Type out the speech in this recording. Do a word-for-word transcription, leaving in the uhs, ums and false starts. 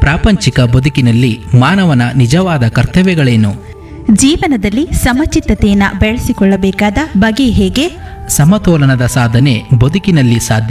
ಪ್ರಾಪಂಚಿಕ ಬದುಕಿನಲ್ಲಿ ಮಾನವನ ನಿಜವಾದ ಕರ್ತವ್ಯಗಳೇನು? ಜೀವನದಲ್ಲಿ ಸಮಚಿತ್ತತೆಯನ್ನು ಬೆಳೆಸಿಕೊಳ್ಳಬೇಕಾದ ಬಗೆ ಹೇಗೆ? ಸಮತೋಲನದ ಸಾಧನೆ ಬದುಕಿನಲ್ಲಿ ಸಾಧ್ಯ